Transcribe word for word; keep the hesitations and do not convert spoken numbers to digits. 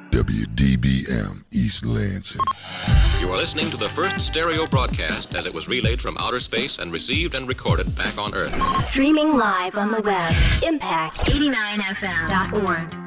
W D B M East Lansing. You are listening to the first stereo broadcast as it was relayed from outer space and received and recorded back on Earth. Streaming live on the web. Impact eighty-nine F M dot org.